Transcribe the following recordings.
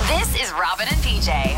This is Robin and PJ.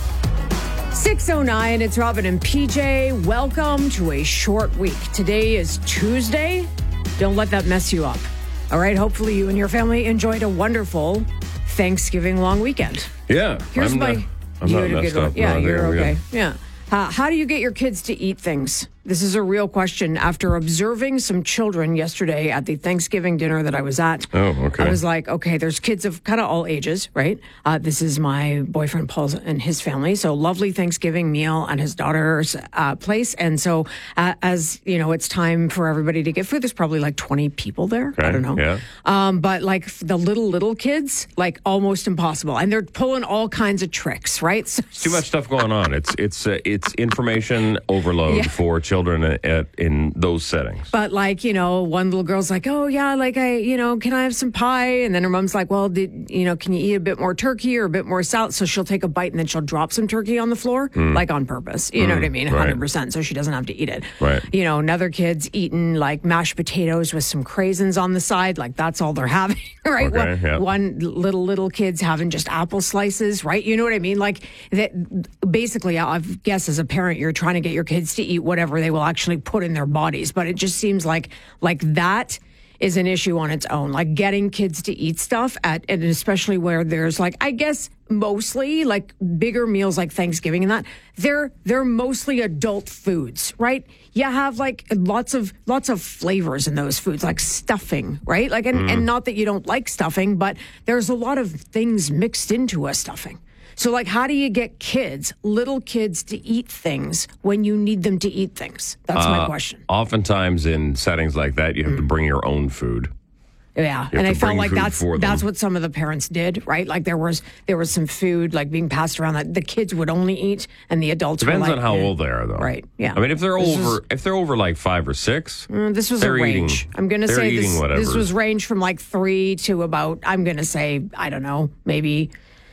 6:09, it's Robin and PJ. Welcome to a short week. Today is Tuesday. Don't let that mess you up. All right, hopefully you and your family enjoyed a wonderful Thanksgiving long weekend. Yeah. Here's I'm my... not messed up. Yeah, No, you're we're okay. good. Yeah. How do you get your kids to eat things? This is a real question. After observing some children yesterday at the Thanksgiving dinner that I was at, Oh, okay. I was like, okay, there's kids of kind of all ages, right? This is my boyfriend Paul's and his family. So lovely Thanksgiving meal at his daughter's place. And so as, you know, it's time for everybody to get food. There's probably like 20 people there. Okay, I don't know. yeah. But like the little kids, like almost impossible. And they're pulling all kinds of tricks, right? So, Too much stuff going on. It's information overload for children in those settings. But like, you know, one little girl's like, oh yeah, like can I have some pie? And then her mom's like, well, can you eat a bit more turkey or a bit more salad? So she'll take a bite and then she'll drop some turkey on the floor, like on purpose. You know what I mean? 100%. So she doesn't have to eat it. Right. You know, another kid's eating like mashed potatoes with some craisins on the side. Like that's all they're having, right? Okay, One little kid's having just apple slices, right? You know what I mean? Like that. Basically, I guess as a parent, you're trying to get your kids to eat whatever they will actually put in their bodies. But it just seems like that is an issue on its own. Like getting kids to eat stuff and especially where there's like, I guess mostly like bigger meals like Thanksgiving and that, they're mostly adult foods, right? You have like lots of flavors in those foods, like stuffing, right? Like and not that you don't like stuffing, but there's a lot of things mixed into a stuffing. So, like, how do you get little kids, to eat things when you need them to eat things? That's my question. Oftentimes in settings like that, you have to bring your own food. Yeah, You and I have to felt bring like food that's for them. what some of the parents did, right? Like there was some food like being passed around that the kids would only eat, and the adults Depends were like, on how old they are, though. Right, yeah. I mean, if they're over like 5 or 6, this was a they're range. I'm going to they're say eating whatever. this was range from like 3 to about, I'm going to say, I don't know, maybe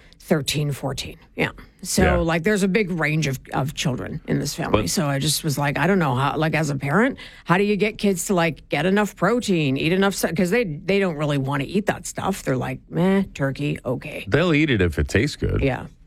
13, 14. Yeah. So like there's a big range of children in this family. So I just was like, I don't know how, like as a parent, how do you get kids to like get enough protein, eat enough stuff? Because they don't really want to eat that stuff. They're like, meh, turkey, okay. They'll eat it if it tastes good. Yeah.